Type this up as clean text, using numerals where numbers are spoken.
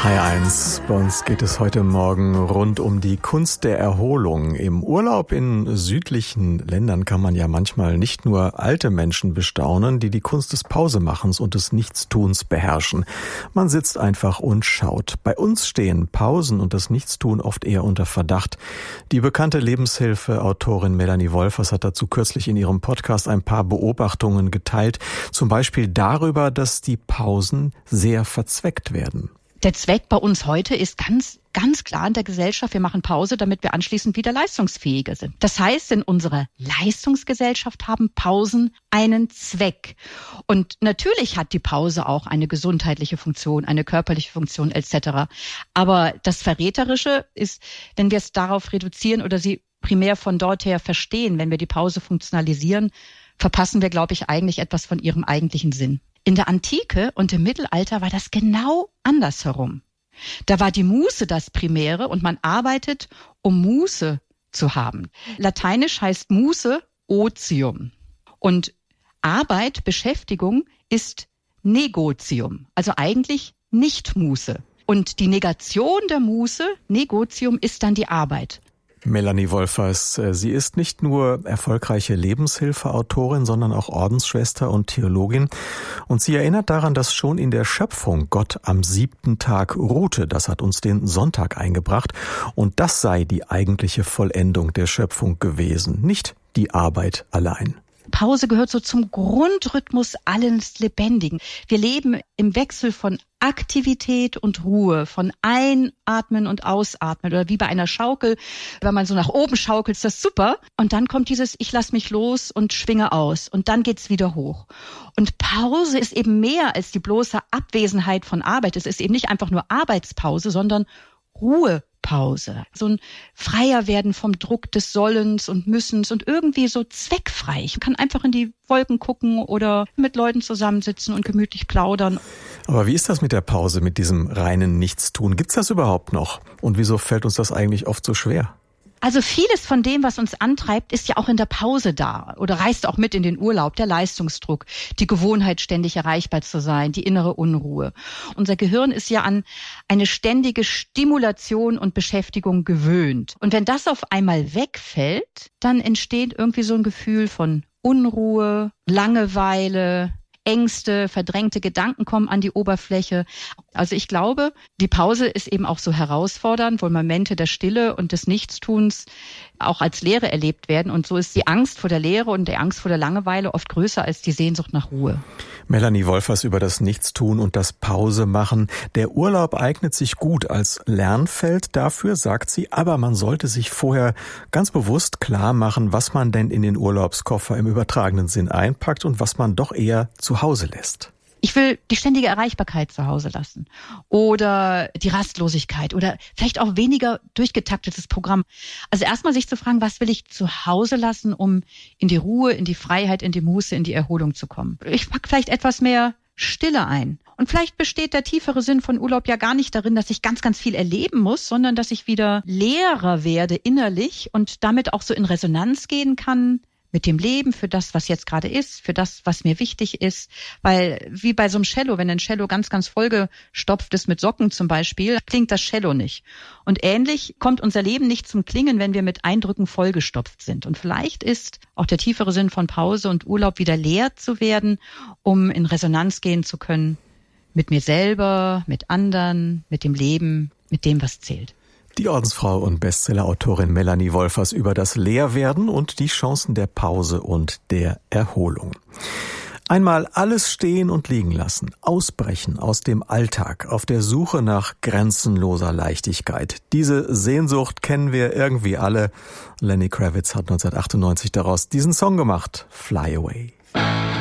H1, bei uns geht es heute Morgen rund um die Kunst der Erholung. Im Urlaub in südlichen Ländern kann man ja manchmal nicht nur alte Menschen bestaunen, die die Kunst des Pausemachens und des Nichtstuns beherrschen. Man sitzt einfach und schaut. Bei uns stehen Pausen und das Nichtstun oft eher unter Verdacht. Die bekannte Lebenshilfe-Autorin Melanie Wolfers hat dazu kürzlich in ihrem Podcast ein paar Beobachtungen geteilt. Zum Beispiel darüber, dass die Pausen sehr verzweckt werden. Der Zweck bei uns heute ist ganz klar in der Gesellschaft, wir machen Pause, damit wir anschließend wieder leistungsfähiger sind. Das heißt, in unserer Leistungsgesellschaft haben Pausen einen Zweck. Und natürlich hat die Pause auch eine gesundheitliche Funktion, eine körperliche Funktion etc. Aber das Verräterische ist, wenn wir es darauf reduzieren oder sie primär von dort her verstehen, wenn wir die Pause funktionalisieren, verpassen wir, glaube ich, eigentlich etwas von ihrem eigentlichen Sinn. In der Antike und im Mittelalter war das genau andersherum. Da war die Muße das Primäre und man arbeitet, um Muße zu haben. Lateinisch heißt Muße Otium. Und Arbeit, Beschäftigung ist Negotium, also eigentlich nicht Muße. Und die Negation der Muße, Negotium, ist dann die Arbeit. Melanie Wolfers, sie ist nicht nur erfolgreiche Lebenshilfeautorin, sondern auch Ordensschwester und Theologin. Und sie erinnert daran, dass schon in der Schöpfung Gott am 7. Tag ruhte. Das hat uns den Sonntag eingebracht. Und das sei die eigentliche Vollendung der Schöpfung gewesen, nicht die Arbeit allein. Pause gehört so zum Grundrhythmus alles Lebendigen. Wir leben im Wechsel von Aktivität und Ruhe, von Einatmen und Ausatmen oder wie bei einer Schaukel. Wenn man so nach oben schaukelt, ist das super. Und dann kommt dieses Ich lass mich los und schwinge aus und dann geht's wieder hoch. Und Pause ist eben mehr als die bloße Abwesenheit von Arbeit. Es ist eben nicht einfach nur Arbeitspause, sondern Ruhepause. So ein freier werden vom Druck des Sollens und Müssens und irgendwie so zweckfrei. Ich kann einfach in die Wolken gucken oder mit Leuten zusammensitzen und gemütlich plaudern. Aber wie ist das mit der Pause, mit diesem reinen Nichtstun? Gibt's das überhaupt noch? Und wieso fällt uns das eigentlich oft so schwer? Also vieles von dem, was uns antreibt, ist ja auch in der Pause da oder reist auch mit in den Urlaub. Der Leistungsdruck, die Gewohnheit, ständig erreichbar zu sein, die innere Unruhe. Unser Gehirn ist ja an eine ständige Stimulation und Beschäftigung gewöhnt. Und wenn das auf einmal wegfällt, dann entsteht irgendwie so ein Gefühl von Unruhe, Langeweile, Ängste, verdrängte Gedanken kommen an die Oberfläche. Also ich glaube, die Pause ist eben auch so herausfordernd, wo Momente der Stille und des Nichtstuns auch als Leere erlebt werden. Und so ist die Angst vor der Leere und die Angst vor der Langeweile oft größer als die Sehnsucht nach Ruhe. Melanie Wolfers über das Nichtstun und das Pausemachen. Der Urlaub eignet sich gut als Lernfeld dafür, sagt sie, aber man sollte sich vorher ganz bewusst klar machen, was man denn in den Urlaubskoffer im übertragenen Sinn einpackt und was man doch eher zu Hause lässt. Ich will die ständige Erreichbarkeit zu Hause lassen oder die Rastlosigkeit oder vielleicht auch weniger durchgetaktetes Programm. Also erstmal sich zu fragen, was will ich zu Hause lassen, um in die Ruhe, in die Freiheit, in die Muße, in die Erholung zu kommen. Ich packe vielleicht etwas mehr Stille ein. Und vielleicht besteht der tiefere Sinn von Urlaub ja gar nicht darin, dass ich ganz, ganz viel erleben muss, sondern dass ich wieder leerer werde innerlich und damit auch so in Resonanz gehen kann mit dem Leben, für das, was jetzt gerade ist, für das, was mir wichtig ist. Weil wie bei so einem Cello, wenn ein Cello ganz, ganz vollgestopft ist mit Socken zum Beispiel, klingt das Cello nicht. Und ähnlich kommt unser Leben nicht zum Klingen, wenn wir mit Eindrücken vollgestopft sind. Und vielleicht ist auch der tiefere Sinn von Pause und Urlaub wieder leer zu werden, um in Resonanz gehen zu können mit mir selber, mit anderen, mit dem Leben, mit dem, was zählt. Die Ordensfrau und Bestsellerautorin Melanie Wolfers über das Leerwerden und die Chancen der Pause und der Erholung. Einmal alles stehen und liegen lassen, ausbrechen aus dem Alltag, auf der Suche nach grenzenloser Leichtigkeit. Diese Sehnsucht kennen wir irgendwie alle. Lenny Kravitz hat 1998 daraus diesen Song gemacht, Fly Away.